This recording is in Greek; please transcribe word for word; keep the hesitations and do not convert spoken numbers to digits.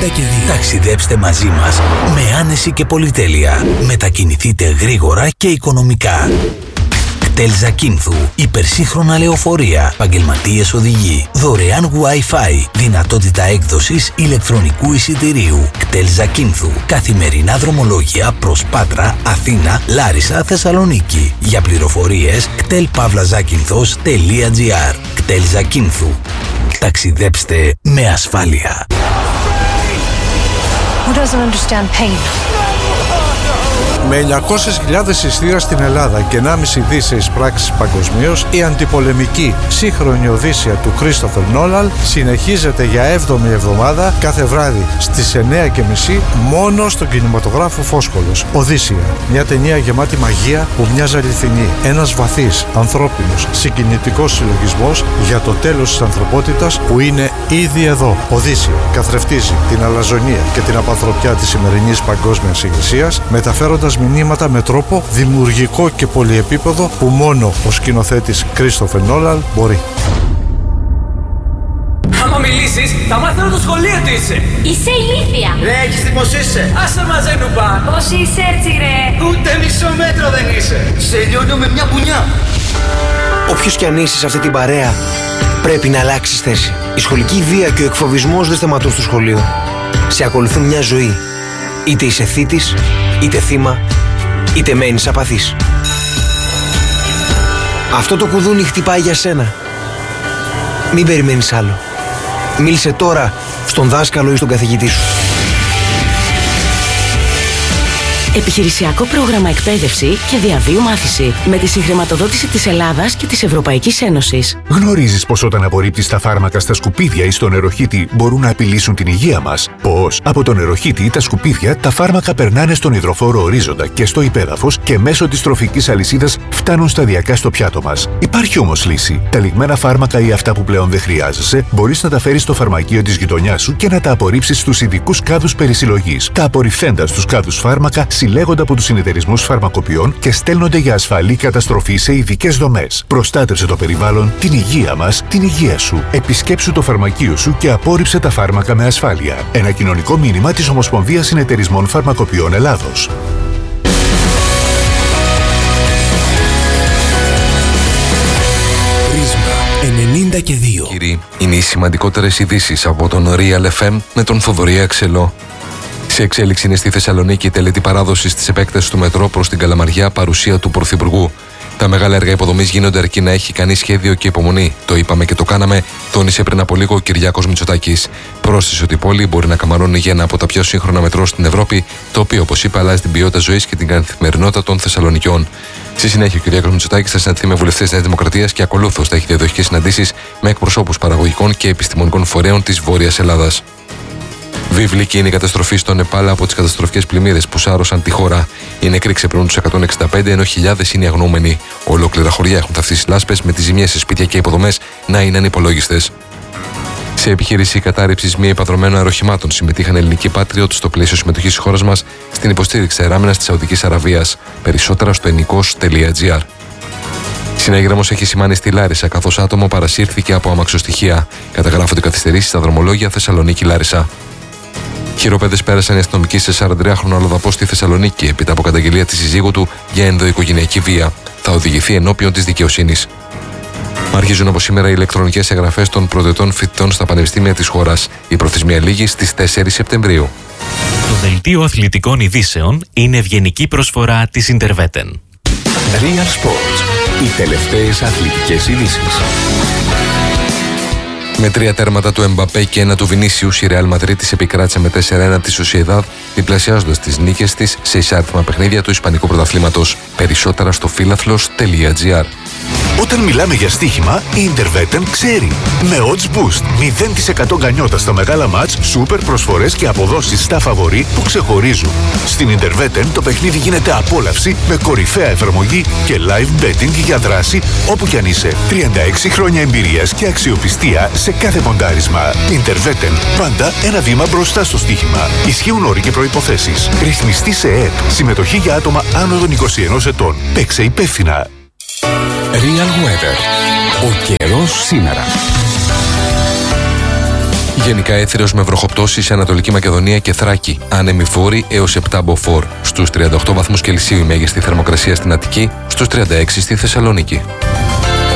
και δύο. Ταξιδέψτε μαζί μας με άνεση και πολυτέλεια. Μετακινηθείτε γρήγορα και οικονομικά. κτέλ Ζακίνθου. Υπερσύγχρονα λεωφορεία. Επαγγελματίες οδηγοί. Δωρεάν Wi-Fi. Δυνατότητα έκδοσης ηλεκτρονικού εισιτηρίου. κτέλ Ζακίνθου. Καθημερινά δρομολόγια προς Πάτρα, Αθήνα, Λάρισα, Θεσσαλονίκη. Για πληροφορίες κτέλ παύλα ζάκυνθος τελεία τζι άρ. κτέλ Ζακίνθου. Ταξιδέψτε με ασφάλεια. Who doesn't understand pain? Με εννιακόσιες χιλιάδες εισιτήρια στην Ελλάδα και ενάμιση δισεκατομμύρια σε εισπράξεις παγκοσμίως, η αντιπολεμική σύγχρονη Οδύσσεια του Κρίστοφερ Νόλαν συνεχίζεται για έβδομη εβδομάδα κάθε βράδυ στις εννιά και μισή μόνο στον κινηματογράφο Φόσκολος. Οδύσσεια, μια ταινία γεμάτη μαγεία που μοιάζει αληθινή. Ένας βαθύς, ανθρώπινος, συγκινητικός συλλογισμός για το τέλος της ανθρωπότητας που είναι ήδη εδώ. Οδύσσεια καθρεφτίζει την αλαζονία και την απανθρωπιά της σημερινής παγκόσμιας ηγεσίας, μεταφέροντας μηνύματα με τρόπο δημιουργικό και πολυεπίπεδο που μόνο ο σκηνοθέτης Κρίστοφερ Νόλαν μπορεί. Άμα μιλήσεις, θα μάθω το σχολείο τι είσαι. Είσαι ηλίθια. Ρε, έχεις τι πως είσαι. Άσε μαζέ νουπά. Πώς είσαι έτσι ρε. Ούτε μισό μέτρο δεν είσαι. Σε λιώνω με μια πουνιά. Όποιος κι αν είσαι σε αυτή την παρέα, πρέπει να αλλάξεις θέση. Η σχολική βία και ο εκφοβισμός δεν σταματούν στο σχολείο. Σε ακολουθούν μια ζωή. Είτε είσαι θήτης, είτε θύμα, είτε μένεις απαθής. Αυτό το κουδούνι χτυπάει για σένα. Μην περιμένεις άλλο. Μίλησε τώρα στον δάσκαλο ή στον καθηγητή σου. Επιχειρησιακό πρόγραμμα εκπαίδευση και διαβίου μάθηση με τη συγχρηματοδότηση της Ελλάδας και της Ευρωπαϊκής Ένωσης. Γνωρίζεις πως όταν απορρίπτεις τα φάρμακα στα σκουπίδια ή στο νεροχύτη μπορούν να απειλήσουν την υγεία μας? Πώς? Από το νεροχύτη ή τα σκουπίδια τα φάρμακα περνάνε στον υδροφόρο ορίζοντα και στο υπέδαφος και μέσω της τροφικής αλυσίδας φτάνουν σταδιακά στο πιάτο μας. Υπάρχει όμως λύση. Τα λιγμένα φάρμακα ή αυτά που πλέον δεν χρειάζεσαι μπορείς να τα φέρεις στο φαρμακείο της γειτονιάς σου και να τα απορρίψεις στους ειδικούς κάδους περισυλλογής. Τα απορριφθέντα στους κάδους φάρμακα συλλέγονται από τους συνεταιρισμούς φαρμακοποιών και στέλνονται για ασφαλή καταστροφή σε ειδικές δομές. Προστάτευσε το περιβάλλον, την υγεία μας, την υγεία σου. Επισκέψου το φαρμακείο σου και απόρριψε τα φάρμακα με ασφάλεια. Ένα κοινωνικό μήνυμα της Ομοσπονδίας Συνεταιρισμών Φαρμακοποιών Ελλάδος. ενενήντα και δύο. Κύριοι, είναι οι σημαντικότερες ειδήσεις από τον Real εφ εμ με τον Θοδωρή Αξελό. Σε εξέλιξη είναι στη Θεσσαλονίκη η τελετή παράδοση τη επέκταση του μετρό προς την Καλαμαριά, παρουσία του Πρωθυπουργού. Τα μεγάλα έργα υποδομής γίνονται αρκεί να έχει κανεί σχέδιο και υπομονή. Το είπαμε και το κάναμε, τόνισε πριν από λίγο ο Κυριάκος Μητσοτάκης. Πρόσθεσε ότι η πόλη μπορεί να καμαρώνει για ένα από τα πιο σύγχρονα μετρό στην Ευρώπη, το οποίο, όπως είπε, αλλάζει την ποιότητα ζωής και την καθημερινότητα των Θεσσαλονικιών. Στη συνέχεια, ο Κυριάκος Μητσοτάκης θα συναντηθεί με βουλευτές της Νέας Δημοκρατίας και ακολούθως θα έχει διαδοχικές συναντήσεις με εκπροσώπους παραγωγικών και επιστημονικών φορέων της Βόρειας Ελλάδας. Βιβλική είναι η καταστροφή στο Νεπάλ από τις καταστροφικές πλημμύρες που σάρωσαν τη χώρα. Οι νεκροί ξεπερνούν τους εκατόν εξήντα πέντε, ενώ χιλιάδες είναι οι αγνοούμενοι. Ολόκληρα χωριά έχουν ταυτίσει λάσπες, με τις ζημιές σε σπίτια και υποδομές να είναι ανυπολόγιστες. Σε επιχείρηση κατάρριψης μη επανδρομένων αεροχημάτων συμμετείχαν ελληνικοί Patriot στο πλαίσιο συμμετοχής της χώρας μας στην υποστήριξη αεράμενας της Σαουδικής Αραβίας. Περισσότερα στο ενικός τελεία τζι άρ. Συνέγραμμος έχει σημάνει στη Λάρισα, καθώς άτομο παρασύρθηκε από αμαξοστοιχεία. Καταγράφονται καθυστερήσεις στα δρομολόγια Θεσσαλονίκη-Λάρισα. Χειροπέδες πέρασαν οι αστυνομικοί σε σαραντατριάχρονο αλλοδαπό στη Θεσσαλονίκη έπειτα από καταγγελία της συζύγου του για ενδοοικογενειακή βία. Θα οδηγηθεί ενώπιον της δικαιοσύνης. Αρχίζουν από σήμερα οι ηλεκτρονικές εγγραφές των πρωτοετών φοιτητών στα πανεπιστήμια της χώρας. Η προθεσμία λήγει στις τέσσερις Σεπτεμβρίου. Το δελτίο αθλητικών ειδήσεων είναι ευγενική προσφορά της Interveten. Real Sports. Οι τελευταίες αθλητικές ειδήσεις. Με τρία τέρματα του Εμπαπέ και ένα του Βινίσιους, η Ρεάλ Μαδρίτης επικράτησε με τέσσερα ένα τη Σοσιεδάδ, διπλασιάζοντας τις νίκες της σε εισάριθμα παιχνίδια του Ισπανικού Πρωταθλήματος. Περισσότερα στο φίλαθλος τελεία τζι άρ. Όταν μιλάμε για στοίχημα, η Interveten ξέρει. Με odds boost, μηδέν τοις εκατό γκανιότα στα μεγάλα μάτς, σούπερ προσφορές και αποδόσεις στα φαβορί που ξεχωρίζουν. Στην Interveten το παιχνίδι γίνεται απόλαυση με κορυφαία εφαρμογή και live betting για δράση όπου κι αν είσαι. τριάντα έξι χρόνια εμπειρίας και αξιοπιστία σε κάθε μοντάρισμα. Interveten, πάντα ένα βήμα μπροστά στο στοίχημα. Ισχύουν όροι και προϋποθέσεις. Ρυθμιστή σε ΕΕΠ. Συμμετοχή για άτομα άνω των είκοσι ενός ετών. Παίξε υπεύθυνα. Real Weather. Ο καιρός σήμερα. Γενικά έθριος με βροχοπτώσεις σε Ανατολική Μακεδονία και Θράκη. Άνεμοι βόρειοι έως επτά μποφόρ. Στους τριάντα οκτώ βαθμούς Κελσίου η μέγιστη θερμοκρασία στην Αττική, στους τριάντα έξι στη Θεσσαλονίκη.